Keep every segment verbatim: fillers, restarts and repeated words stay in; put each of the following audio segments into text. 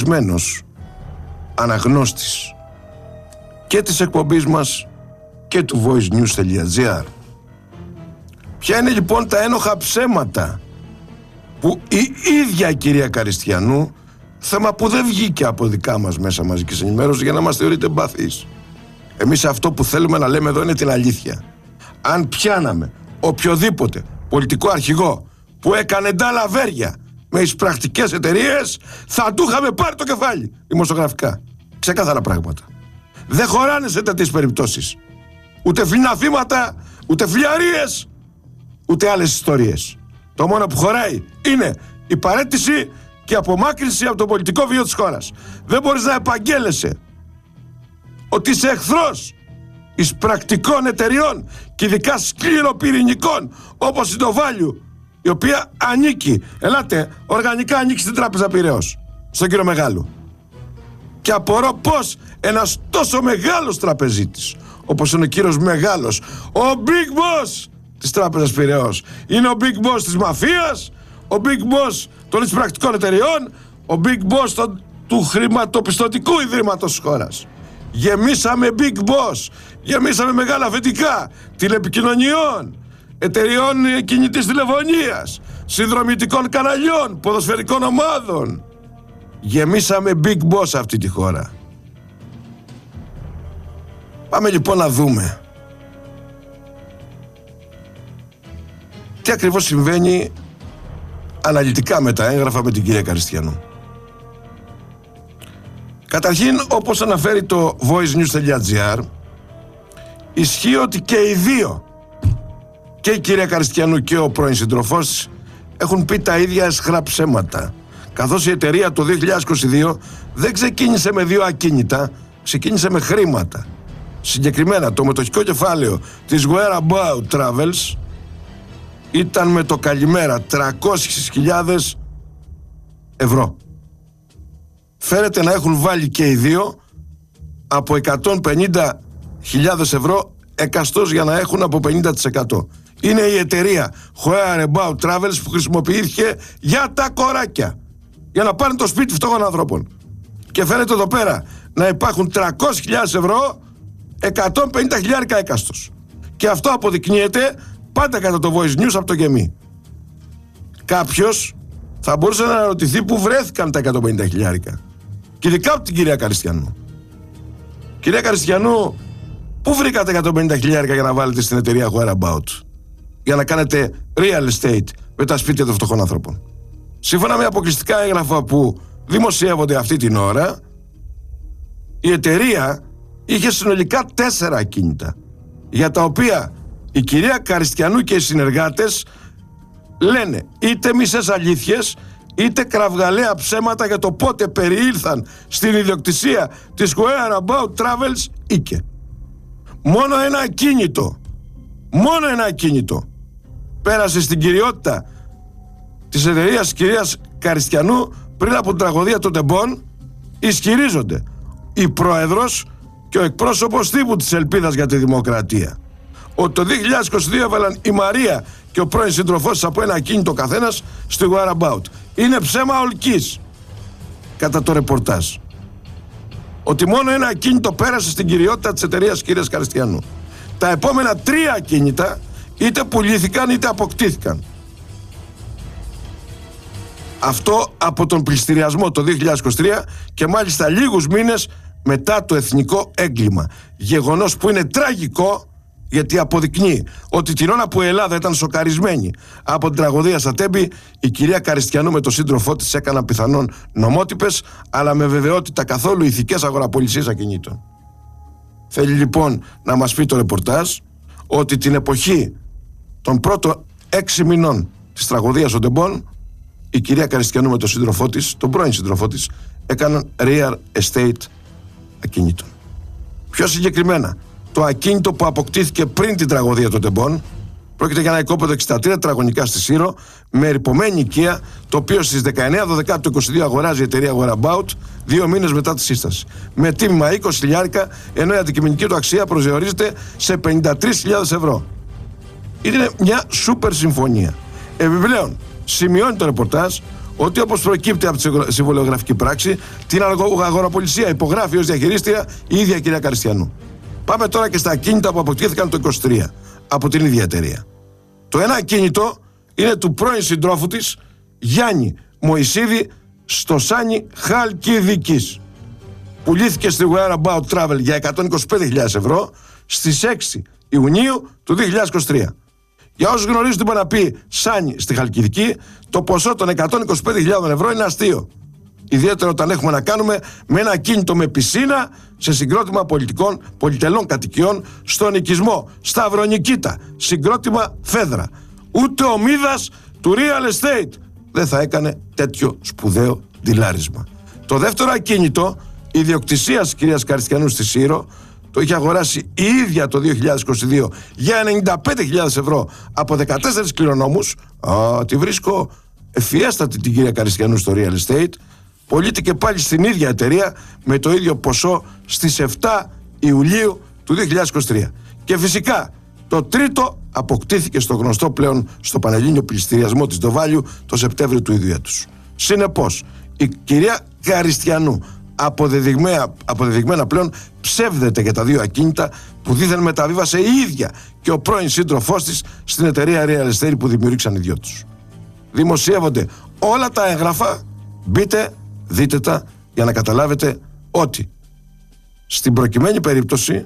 αναγνώστης και της εκπομπής μας και του voicenews.gr. Ποια είναι λοιπόν τα ένοχα ψέματα που η ίδια η κυρία Καριστιανού, θέμα που δεν βγήκε από δικά μας μέσα μαζικής ενημέρωσης για να μας θεωρείτε εμπαθείς. Εμείς αυτό που θέλουμε να λέμε εδώ είναι την αλήθεια. Αν πιάναμε οποιοδήποτε πολιτικό αρχηγό που έκανε ντάλα βέρια με εισπρακτικές εταιρείες, θα του είχαμε πάρει το κεφάλι δημοσιογραφικά. Ξεκάθαρα πράγματα. Δεν χωράνε σε τέτοιες περιπτώσεις ούτε φλινά θύματα, ούτε φλιαρίες, ούτε άλλες ιστορίες. Το μόνο που χωράει είναι η παραίτηση και η απομάκρυνση από το πολιτικό βίο της χώρας. Δεν μπορείς να επαγγέλλεσαι ότι είσαι εχθρός εισπρακτικών εταιριών και ειδικά σκληροπυρηνικών όπως η Νοβάλιου, η οποία ανήκει, ελάτε, οργανικά ανήκει στην Τράπεζα Πειραιώς, στον κύριο Μεγάλου. Και απορώ πως ένας τόσο μεγάλος τραπεζίτης όπως είναι ο κύριος Μεγάλος, ο Big Boss της Τράπεζας Πειραιώς, είναι ο Big Boss της μαφίας, ο Big Boss των εισπρακτικών εταιριών, ο Big Boss των, του χρηματοπιστωτικού ιδρύματος της χώρας. Γεμίσαμε Big Boss, γεμίσαμε μεγάλα αφεντικά τηλεπικοινωνιών, εταιριών κινητής τηλεφωνίας, συνδρομητικών καναλιών, ποδοσφαιρικών ομάδων. Γεμίσαμε Big Boss αυτή τη χώρα. Πάμε λοιπόν να δούμε τι ακριβώς συμβαίνει αναλυτικά με τα έγγραφα με την κυρία Καριστιανού. Καταρχήν, όπως αναφέρει το voicenews.gr, ισχύει ότι και οι δύο, και η κυρία Καριστιανού και ο πρώην σύντροφός της, έχουν πει τα ίδια αισχρά ψέματα. Καθώς η εταιρεία το δύο χιλιάδες είκοσι δύο δεν ξεκίνησε με δύο ακίνητα, ξεκίνησε με χρήματα. Συγκεκριμένα, το μετοχικό κεφάλαιο της Whereabout Travels ήταν με το καλημέρα τριακόσιες χιλιάδες ευρώ. Φέρεται να έχουν βάλει και οι δύο από εκατόν πενήντα χιλιάδες ευρώ εκαστός για να έχουν από πενήντα τοις εκατό. Είναι η εταιρεία Whereabout Travels που χρησιμοποιήθηκε για τα κοράκια, για να πάνε το σπίτι φτωχών ανθρώπων. Και φαίνεται εδώ πέρα να υπάρχουν τριακόσιες χιλιάδες ευρώ, εκατόν πενήντα χιλιάρικα έκαστος. Και αυτό αποδεικνύεται πάντα κατά το Voice News από το γεμί. Κάποιος θα μπορούσε να αναρωτηθεί πού βρέθηκαν τα εκατόν πενήντα χιλιάρικα. Και ειδικά από την κυρία Καριστιανού. Κυρία Καριστιανού, πού βρήκατε εκατόν πενήντα χιλιάρικα για να βάλετε στην εταιρεία Whereabout, για να κάνετε real estate με τα σπίτια των φτωχών ανθρώπων? Σύμφωνα με αποκλειστικά έγγραφα που δημοσιεύονται αυτή την ώρα, η εταιρεία είχε συνολικά τέσσερα ακίνητα, για τα οποία η κυρία Καριστιανού και οι συνεργάτες λένε είτε μισές αλήθειες, είτε κραυγαλαία ψέματα για το πότε περιήλθαν στην ιδιοκτησία της Whereabout Travels οίκε. Μόνο ένα ακίνητο, μόνο ένα ακίνητο πέρασε στην κυριότητα της εταιρείας της κυρίας Καριστιανού πριν από την τραγωδία των τεμπών. Ισχυρίζονται η πρόεδρος και ο εκπρόσωπος τύπου της Ελπίδας για τη Δημοκρατία ότι το δύο χιλιάδες είκοσι δύο έβαλαν η Μαρία και ο πρώην σύντροφός της από ένα ακίνητο καθένας στη Whereabout. Είναι ψέμα ολκής κατά το ρεπορτάζ ότι μόνο ένα ακίνητο πέρασε στην κυριότητα της εταιρείας της κυρίας Καριστιανού. Τα επόμενα τρία ακίνητα είτε πουλήθηκαν είτε αποκτήθηκαν. Αυτό από τον πληστηριασμό το δύο χιλιάδες είκοσι τρία και μάλιστα λίγους μήνες μετά το εθνικό έγκλημα. Γεγονός που είναι τραγικό, γιατί αποδεικνύει ότι την ώρα που η Ελλάδα ήταν σοκαρισμένη από την τραγωδία στα Τέμπη, η κυρία Καριστιανού με τον σύντροφό της έκαναν πιθανόν νομότυπες, αλλά με βεβαιότητα καθόλου ηθικές αγοραπολισίες ακινήτων. Θέλει λοιπόν να μας πει το ρεπορτάζ ότι την εποχή των πρώτων έξι μηνών της τραγωδίας των Τεμπών, η κυρία Καριστιανού με τον σύντροφό της, τον πρώην σύντροφό της, έκαναν real estate ακινήτων. Πιο συγκεκριμένα, το ακίνητο που αποκτήθηκε πριν την τραγωδία των Τεμπών πρόκειται για ένα οικόπεδο εξήντα τρία τετραγωνικά στη Σύρο με ερειπωμένη οικία, το οποίο στις δεκαεννέα δωδεκάτου του είκοσι δύο αγοράζει η εταιρεία Whereabout δύο μήνες μετά τη σύσταση. Με τίμημα είκοσι χιλιάρικα, ενώ η αντικειμενική του αξία προσδιορίζεται σε πενήντα τρεις χιλιάδες ευρώ. Είναι μια σούπερ συμφωνία. Επιπλέον, σημειώνει το ρεπορτάζ ότι όπως προκύπτει από τη συμβολιογραφική πράξη, την αγοραπολισία υπογράφει ως διαχειρίστρια η ίδια κυρία Καριστιανού. Πάμε τώρα και στα ακίνητα που αποκτήθηκαν το είκοσι τρία από την ίδια εταιρεία. Το ένα ακίνητο είναι του πρώην συντρόφου της, Γιάννη Μωυσίδη, στο Σάνι Χαλκιδικής. Πουλήθηκε στη Whereabout Travel για εκατόν είκοσι πέντε χιλιάδες ευρώ στις έξι Ιουνίου του δύο χιλιάδες είκοσι τρία. Για όσους γνωρίζουν τι μπορεί να πει Σάνι στη Χαλκιδική, το ποσό των εκατόν είκοσι πέντε χιλιάδες ευρώ είναι αστείο. Ιδιαίτερα όταν έχουμε να κάνουμε με ένα ακίνητο με πισίνα σε συγκρότημα πολιτικών, πολυτελών κατοικιών στον οικισμό Σταυρονικήτα, συγκρότημα Φέδρα. Ούτε ο Μίδας του real estate δεν θα έκανε τέτοιο σπουδαίο ντυλάρισμα. Το δεύτερο ακίνητο ιδιοκτησίας της κυρίας Καριστιανού στη Σύρο το είχε αγοράσει η ίδια το δύο χιλιάδες είκοσι δύο για ενενήντα πέντε χιλιάδες ευρώ από δεκατέσσερις κληρονόμους. Α, τη βρίσκω ευφιέστατη την κυρία Καριστιανού στο real estate. Πωλήθηκε πάλι στην ίδια εταιρεία με το ίδιο ποσό στις επτά Ιουλίου του δύο χιλιάδες είκοσι τρία. Και φυσικά το τρίτο αποκτήθηκε στο γνωστό πλέον στο Πανελλήνιο πληστηριασμό της Ντοβάλιου το Σεπτέμβριο του ίδιου έτους. Συνεπώς, η κυρία Καριστιανού αποδεδειγμένα, αποδεδειγμένα πλέον ψεύδεται για τα δύο ακίνητα που δήθεν μεταβίβασε η ίδια και ο πρώην σύντροφός της στην εταιρεία Real Estate που δημιούργησαν οι δυο τους. Δημοσιεύονται όλα τα έγγραφα, μπείτε, δείτε τα για να καταλάβετε ότι στην προκειμένη περίπτωση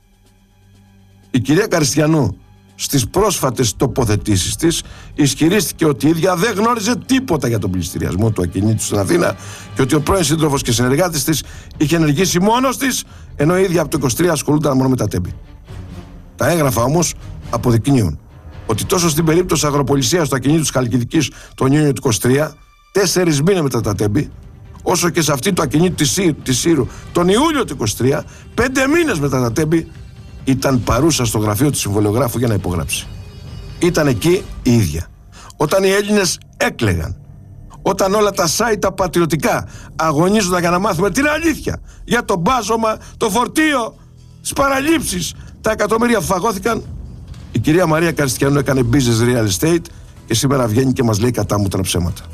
η κυρία Καριστιανού στις πρόσφατες τοποθετήσεις της ισχυρίστηκε ότι η ίδια δεν γνώριζε τίποτα για τον πληστηριασμό του ακινήτου στην Αθήνα και ότι ο πρώην σύντροφος και συνεργάτης της είχε ενεργήσει μόνος της, ενώ η ίδια από το είκοσι τρία ασχολούνταν μόνο με τα τέμπη. Τα έγγραφα όμως αποδεικνύουν ότι τόσο στην περίπτωση αγροπολισίας του ακινήτου της Χαλκιδικής τον Ιούνιο του είκοσι τρία, τέσσερις μήνες μετά τα τέμπη, όσο και σε αυτή του ακινήτου της, Σύρου, της Σύρου τον Ιούλιο του είκοσι τρία, πέντε μήνες μετά τα τέμπη, ήταν παρούσα στο γραφείο του συμβολιογράφου για να υπογράψει. Ήταν εκεί η ίδια. Όταν οι Έλληνες έκλαιγαν, όταν όλα τα site τα πατριωτικά αγωνίζονταν για να μάθουμε την αλήθεια για το μπάζωμα, το φορτίο, τις παραλήψεις, τα εκατομμύρια που φαγώθηκαν, η κυρία Μαρία Καριστιανού έκανε business real estate και σήμερα βγαίνει και μας λέει κατάμουτρα ψέματα.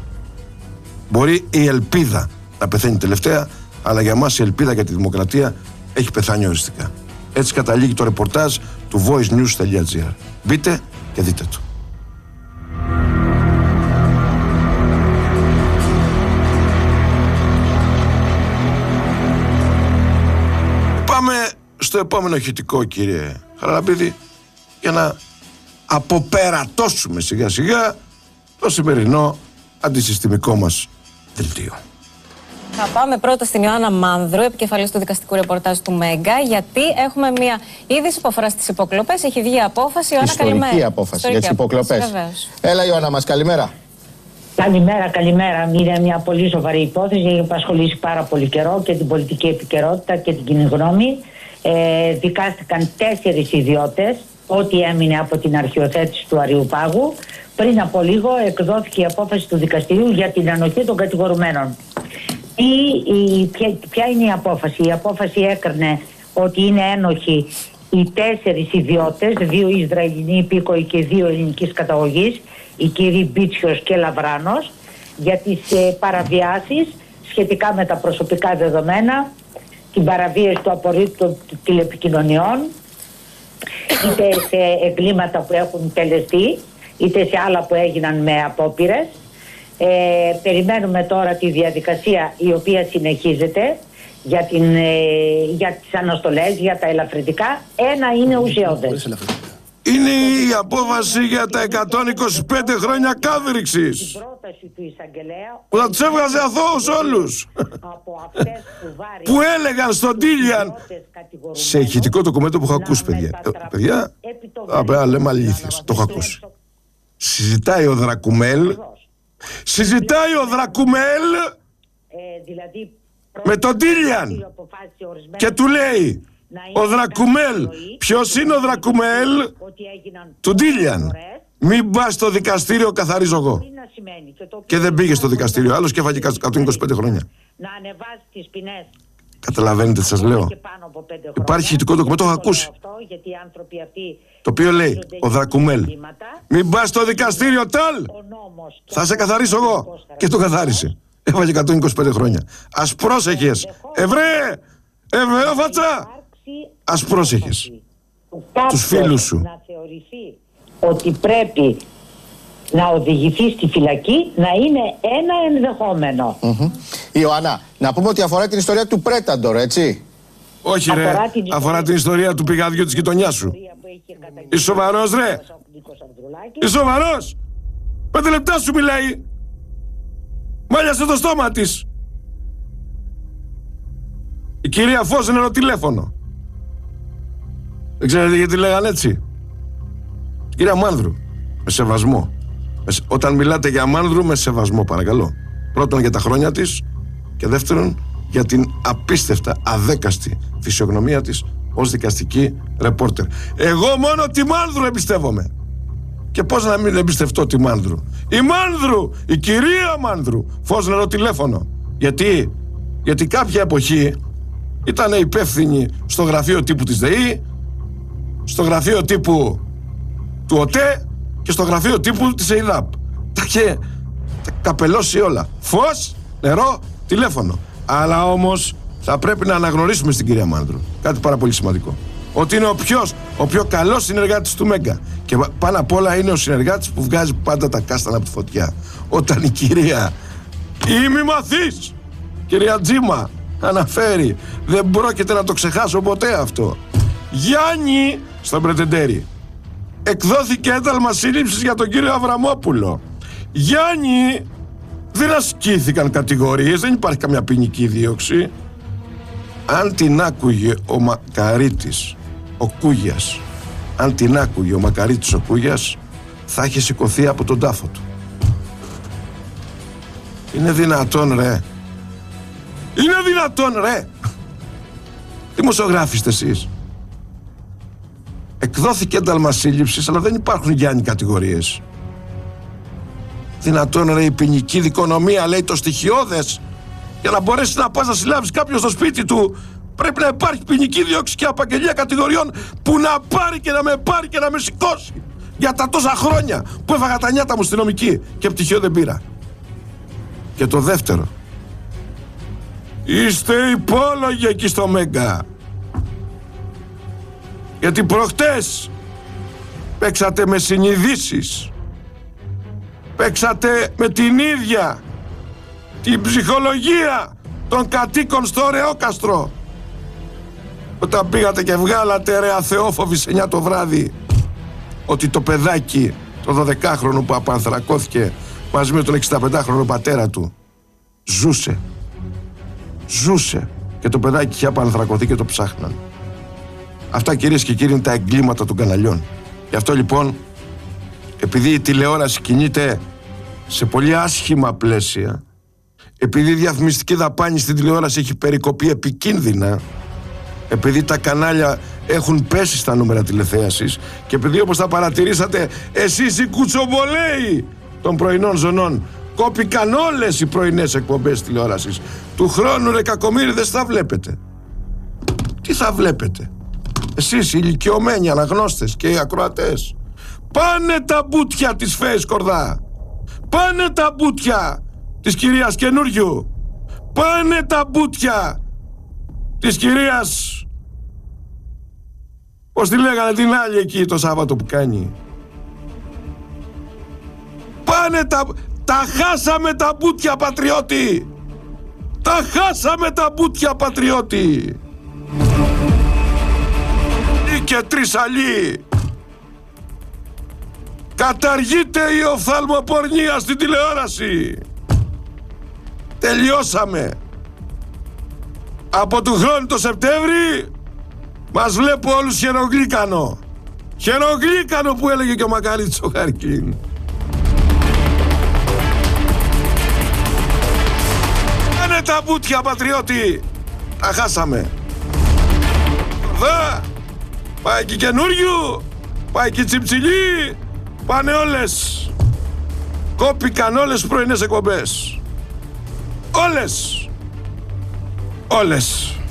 Μπορεί η ελπίδα να πεθαίνει τελευταία, αλλά για μας η ελπίδα για τη δημοκρατία έχει πεθάνει οριστικά. Έτσι καταλήγει το ρεπορτάζ του voicenews τελεία gr. Μπείτε και δείτε το. Πάμε στο επόμενο ηχητικό, κύριε Χαραλαμπίδη, για να αποπερατώσουμε σιγά σιγά το σημερινό αντισυστημικό μας δελτίο. Θα πάμε πρώτα στην Ιωάννα Μάνδρου, επικεφαλής του δικαστικού ρεπορτάζ του Μέγκα, γιατί έχουμε μια είδηση που αφορά στις υποκλοπές. Έχει βγει απόφαση. Ιωάννα, ιστορική καλημέρα. απόφαση Ιστορική για τις υποκλοπές. Βεβαίως. Έλα, Ιωάννα μας, καλημέρα. Καλημέρα, καλημέρα. Είναι μια πολύ σοβαρή υπόθεση. Έχει απασχολήσει πάρα πολύ καιρό και την πολιτική επικαιρότητα και την κοινή γνώμη. Ε, δικάστηκαν τέσσερις ιδιώτες, ό,τι έμεινε από την αρχιοθέτηση του Αριουπάγου. Πριν από λίγο εκδόθηκε η απόφαση του δικαστηρίου για την ανοχή των κατηγορουμένων. Η, η, ποια, ποια είναι η απόφαση? Η απόφαση έκρινε ότι είναι ένοχοι οι τέσσερις ιδιώτες, δύο Ισραηλινοί υπήκοοι και δύο ελληνικής καταγωγής, οι κύριοι Μπίτσιος και Λαβράνος, για τις ε, παραβιάσεις σχετικά με τα προσωπικά δεδομένα, την παραβίαση του απορρίτου των τηλεπικοινωνιών, είτε σε εγκλήματα που έχουν τελεστεί, είτε σε άλλα που έγιναν με απόπειρες. Ε, περιμένουμε τώρα τη διαδικασία η οποία συνεχίζεται για, την, ε, για τις αναστολές, για τα ελαφρυντικά. Ένα είναι ουσιώδες. Είναι η απόφαση για τα εκατόν είκοσι πέντε χρόνια κάθριξης Την πρόταση του εισαγγελέα που θα τους έβγαζε αθώους όλους, από αυτές που, βάρει, που έλεγαν στον Τίλιαν σε ηχητικό ντοκουμέντο που έχω ακούσει, παιδιά. Ε, παιδιά, απλά λέμε αλήθειες, το έχω ακούσει. Συζητάει ο Δρακουμέλ Συζητάει ο Δρακουμέλ ε, δηλαδή, με τον Τίλιαν και του λέει ο Δρακουμέλ, ποιος είναι ο Δρακουμέλ? Του Τίλιαν. Μην πας στο δικαστήριο, καθαρίζω εγώ. Και δεν πήγε στο δικαστήριο, άλλος και έφαγε εκατόν είκοσι πέντε χρόνια. Να ανεβάσει τις ποινές. Καταλαβαίνετε τι σας λέω? Υπάρχει ηχητικό ντοκουμέντο, το έχω ακούσει. Αυτό, γιατί οι άνθρωποι αυτοί το οποίο λέει ο Δρακουμέλ, μην πας στο δικαστήριο, Τάλ! Θα σε καθαρίσω εγώ. Και το καθάρισε. Έβαλε εκατόν είκοσι πέντε χρόνια. Ας πρόσεχες. Ευρέ! Ευρέ, φατσα! Ας πρόσεχες τους φίλους σου. Να θεωρηθεί ότι πρέπει να οδηγηθεί στη φυλακή, να είναι ένα ενδεχόμενο. Mm-hmm. Ιωάννα, να πούμε ότι αφορά την ιστορία του Πρέταντορ, έτσι? Όχι ρε, αφορά την, αφορά την ιστορία του πηγαδιού της γειτονιάς σου. Είσαι σοβαρός ρε? Είσαι σοβαρός? Πέντε λεπτά σου μιλάει. Μάλιασε το στόμα της. Η κυρία Φως είναι το τηλέφωνο. Δεν ξέρετε γιατί λέγανε έτσι? Η κυρία Μάνδρου, με σεβασμό. Όταν μιλάτε για Μάνδρου, με σεβασμό παρακαλώ. Πρώτον για τα χρόνια της και δεύτερον για την απίστευτα αδέκαστη φυσιογνωμία της ως δικαστική ρεπόρτερ. Εγώ μόνο τη Μάνδρου εμπιστεύομαι. Και πώς να μην εμπιστευτώ τη Μάνδρου? Η Μάνδρου, η κυρία Μάνδρου, Φως νερό τηλέφωνο. Γιατί, γιατί κάποια εποχή ήταν υπεύθυνη στο γραφείο τύπου της ΔΕΗ, στο γραφείο τύπου του ΟΤΕ και στο γραφείο τύπου της ΕΙΔΑΠ. Τα είχε καπελώσει όλα. Φως, νερό, τηλέφωνο. Αλλά όμως θα πρέπει να αναγνωρίσουμε στην κυρία Μάνδρου κάτι πάρα πολύ σημαντικό. Ότι είναι ο πιο, ο πιο καλός συνεργάτης του Μέγκα. Και πάνω απ' όλα είναι ο συνεργάτης που βγάζει πάντα τα κάστανα από τη φωτιά. Όταν η κυρία ή μη μαθείς, κυρία Τζίμα, αναφέρει, δεν πρόκειται να το ξεχάσω ποτέ αυτό. Γιάννη, στον Πρετεντέρη, εκδόθηκε ένταλμα σύλληψης για τον κύριο Αβραμόπουλο. Γιάννη, δεν ασκήθηκαν κατηγορίες, δεν υπάρχει καμιά ποινική δίωξη. Αν την άκουγε ο Μακαρίτης, ο Κούγιας, αν την άκουγε ο Μακαρίτης ο Κούγιας, θα είχε σηκωθεί από τον τάφο του. Είναι δυνατόν ρε? Είναι δυνατόν ρε? Δημοσιογράφηστε εσείς. Εκδόθηκε ένταλμα σύλληψης, αλλά δεν υπάρχουν Γιάννη κατηγορίες. Δυνατόν ρε η ποινική δικονομία, λέει το στοιχειώδες? Για να μπορέσει να πας να συλλάβεις κάποιον στο σπίτι του, πρέπει να υπάρχει ποινική δίωξη και απαγγελία κατηγοριών που να πάρει και να με πάρει και να με σηκώσει. Για τα τόσα χρόνια που έφαγα τα νιάτα μου στη νομική και πτυχίο δεν πήρα. Και το δεύτερο, είστε υπόλογοι εκεί στο Μέγκα. Γιατί προχτές παίξατε με συνειδήσεις. Παίξατε με την ίδια την ψυχολογία των κατοίκων στο Ρεόκαστρο. Όταν πήγατε και βγάλατε ρε αθεόφοβοι σε εννιά το βράδυ ότι το παιδάκι, το δωδεκάχρονο που απανθρακώθηκε μαζί με τον εξηνταπεντάχρονο πατέρα του, ζούσε. Ζούσε. Και το παιδάκι είχε απανθρακωθεί και το ψάχναν. Αυτά κυρίες και κύριοι είναι τα εγκλήματα των καναλιών. Γι' αυτό λοιπόν, επειδή η τηλεόραση κινείται σε πολύ άσχημα πλαίσια, επειδή η διαφημιστική δαπάνη στην τηλεόραση έχει περικοπεί επικίνδυνα, επειδή τα κανάλια έχουν πέσει στα νούμερα τηλεθέασης και επειδή, όπως θα παρατηρήσατε εσείς οι κουτσομπολέοι των πρωινών ζωνών, κόπηκαν όλες οι πρωινές εκπομπές τηλεόρασης. Του χρόνου ρε κακομοίριδες θα βλέπετε. Τι θα βλέπετε? Εσείς οι ηλικιωμένοι αναγνώστες και οι ακροατές. Πάνε τα μπουτια της Φέης Κορδά. Πάνε τα μπουτια της κυρίας Καινούριου. Πάνε τα μπουτια της κυρίας, πώς τη λέγανε την άλλη εκεί το Σάββατο που κάνει. Πάνε τα... Τα χάσαμε τα μπουτια, πατριώτη. Τα χάσαμε τα μπουτια, πατριώτη. Ή και τρεις άλλοι. Καταργείται η οφθαλμοπορνεία στην τηλεόραση. Τελειώσαμε. Από του χρόνου το Σεπτέμβρη μας βλέπω όλους χερογλύκανο. Χερογλύκανο που έλεγε και ο Μακαρίτης ο Χαρκίν. Πάνε τα μπουτια, πατριώτη. Τα χάσαμε. Δα, πάει και Καινούριου, πάει και Τσιψιλή. Πάνε όλες. Κόπηκαν όλες τις πρωινές εκπομπές. Όλες. Όλες.